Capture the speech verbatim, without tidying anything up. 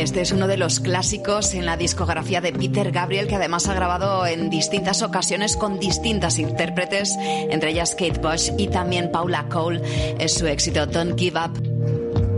Este es uno de los clásicos en la discografía de Peter Gabriel, que además ha grabado en distintas ocasiones con distintas intérpretes, entre ellas Kate Bush y también Paula Cole. Es su éxito Don't Give Up.